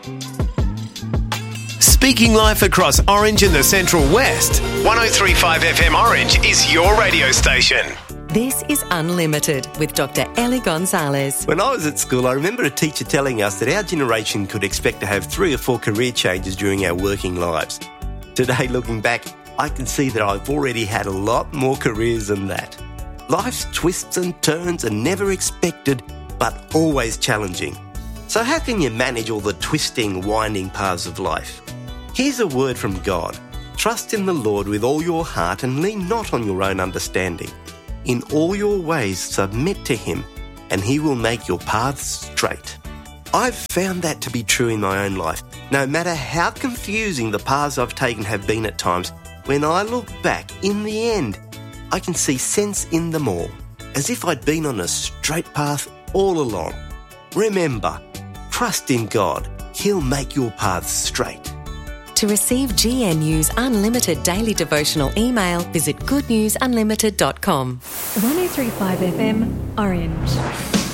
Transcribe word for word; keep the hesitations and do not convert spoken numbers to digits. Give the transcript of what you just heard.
Speaking life across Orange and the Central West, one oh three point five F M Orange is your radio station. This is Unlimited with Doctor Ellie Gonzalez. When I was at school, I remember a teacher telling us that our generation could expect to have three or four career changes during our working lives. Today, looking back, I can see that I've already had a lot more careers than that. Life's twists and turns are never expected, but always challenging. So how can you manage all the twisting, winding paths of life? Here's a word from God. Trust in the Lord with all your heart and lean not on your own understanding. In all your ways submit to him, and he will make your paths straight. I've found that to be true in my own life. No matter how confusing the paths I've taken have been at times, when I look back, in the end, I can see sense in them all, as if I'd been on a straight path all along. Remember, trust in God. He'll make your paths straight. To receive G N U's unlimited daily devotional email, visit good news unlimited dot com. one oh three point five F M, Orange.